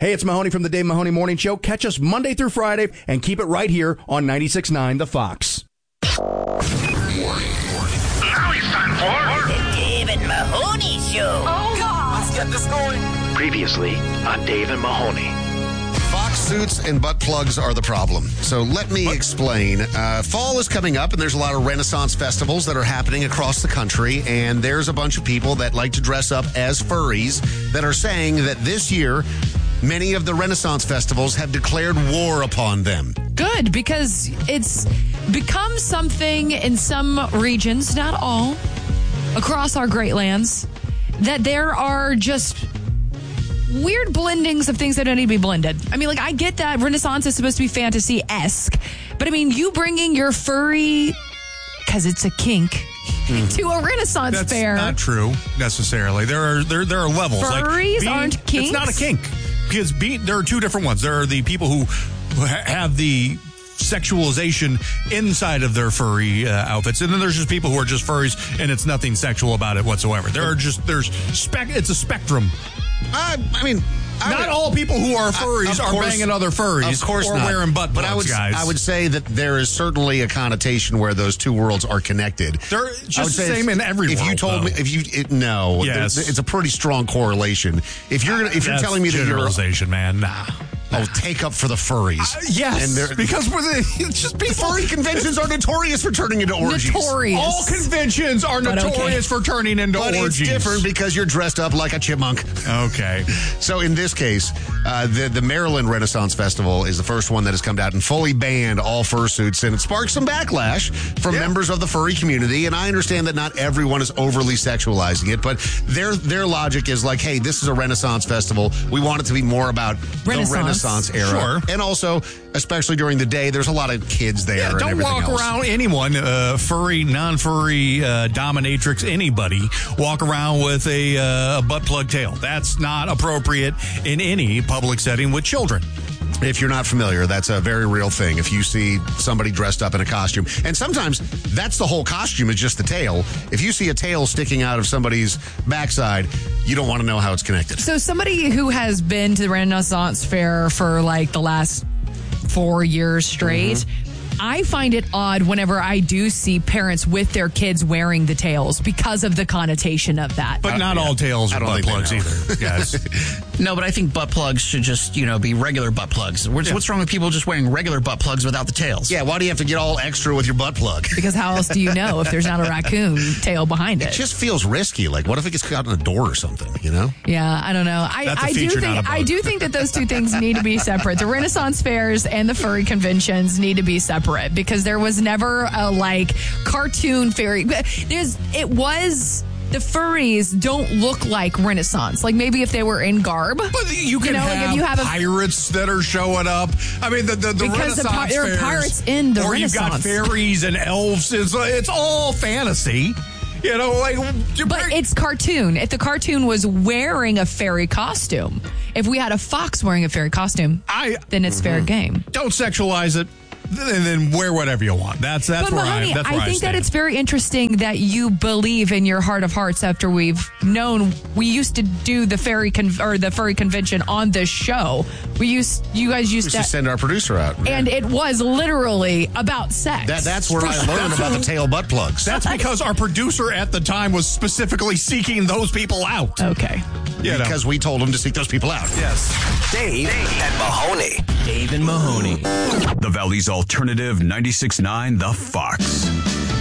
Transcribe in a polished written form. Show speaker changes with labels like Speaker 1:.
Speaker 1: Hey, it's Mahoney from the Dave Mahoney Morning Show. Catch us Monday through Friday and keep it right here on 96.9 The Fox.
Speaker 2: Now it's time for
Speaker 3: the Dave and Mahoney Show.
Speaker 4: Oh, God.
Speaker 5: Let's get this going.
Speaker 2: Previously on Dave and Mahoney.
Speaker 6: Fox suits and butt plugs are the problem. So let me explain. Fall is coming up, and there's a lot of Renaissance festivals that are happening across the country, and there's a bunch of people that like to dress up as furries that are saying that this year, many of the Renaissance festivals have declared war upon them.
Speaker 4: Good, because it's become something in some regions, not all, across our great lands, that there are just weird blendings of things that don't need to be blended. I mean, like, I get that Renaissance is supposed to be fantasy-esque, but I mean, you bringing your furry, because it's a kink, to a Renaissance fair.
Speaker 7: That's not true, necessarily. There are levels.
Speaker 4: Furries aren't kinks?
Speaker 7: It's not a kink. Because there are two different ones. There are the people who have the sexualization inside of their furry outfits, and then there's just people who are just furries, and it's nothing sexual about it whatsoever. It's a spectrum.
Speaker 6: Not
Speaker 7: all people who are furries are banging other furries,
Speaker 6: of course,
Speaker 7: or
Speaker 6: not.
Speaker 7: wearing butt plugs, guys.
Speaker 6: I would say that there is certainly a connotation where those two worlds are connected.
Speaker 7: They're just the same in every world.
Speaker 6: If you told me,
Speaker 7: yes,
Speaker 6: it's a pretty strong correlation. If you're telling me that you're
Speaker 7: generalization, man, nah.
Speaker 6: Oh, take up for the furries.
Speaker 7: Yes, because it's just people.
Speaker 6: Furry conventions are notorious for turning into orgies.
Speaker 4: Notorious.
Speaker 7: All conventions are notorious for turning into orgies.
Speaker 6: It's different because you're dressed up like a chipmunk.
Speaker 7: Okay.
Speaker 6: So in this case, the Maryland Renaissance Festival is the first one that has come out and fully banned all fursuits, and it sparked some backlash from members of the furry community. And I understand that not everyone is overly sexualizing it, but their logic is like, hey, this is a Renaissance festival. We want it to be more about the Renaissance era.
Speaker 7: Sure.
Speaker 6: And also, especially during the day, there's a lot of kids there.
Speaker 7: Yeah, don't walk around anyone, furry, non-furry, dominatrix, anybody, walk around with a butt plug tail. That's not appropriate in any public setting with children.
Speaker 6: If you're not familiar, that's a very real thing. If you see somebody dressed up in a costume, and sometimes that's the whole costume is just the tail. If you see a tail sticking out of somebody's backside, you don't want to know how it's connected.
Speaker 4: So somebody who has been to the Renaissance Fair for like the last 4 years straight, I find it odd whenever I do see parents with their kids wearing the tails because of the connotation of that.
Speaker 7: But not all tails are butt plugs either, guys.
Speaker 5: No, but I think butt plugs should just, be regular butt plugs. What's wrong with people just wearing regular butt plugs without the tails?
Speaker 6: Yeah, why do you have to get all extra with your butt plug?
Speaker 4: Because how else do you know if there's not a raccoon tail behind it?
Speaker 6: It just feels risky. Like, what if it gets caught in a door or something,
Speaker 4: Yeah, I don't know. I do think that those two things need to be separate. The Renaissance fairs and the furry conventions need to be separate because there was never a cartoon fairy. The furries don't look like Renaissance. Like maybe if they were in garb.
Speaker 7: But you can have pirates that are showing up. I mean, the Renaissance
Speaker 4: there are pirates in the
Speaker 7: or
Speaker 4: Renaissance.
Speaker 7: Or you've got fairies and elves. It's all fantasy. But
Speaker 4: it's cartoon. If the cartoon was wearing a fairy costume, if we had a fox wearing a fairy costume, then it's fair game.
Speaker 7: Don't sexualize it. And then wear whatever you want. That's where
Speaker 4: Mahoney,
Speaker 7: I
Speaker 4: think that it's very interesting that you believe in your heart of hearts after we've known we used to do the furry convention on this show. You guys used to
Speaker 6: send our producer out,
Speaker 4: and it was literally about sex.
Speaker 6: That's where I learned about the tail butt plugs.
Speaker 7: That's because our producer at the time was specifically seeking those people out.
Speaker 4: Okay.
Speaker 6: Because we told him to seek those people out.
Speaker 7: Yes.
Speaker 2: Dave and Mahoney.
Speaker 8: Dave and Mahoney. The Valley's Alternative 96.9 The Fox.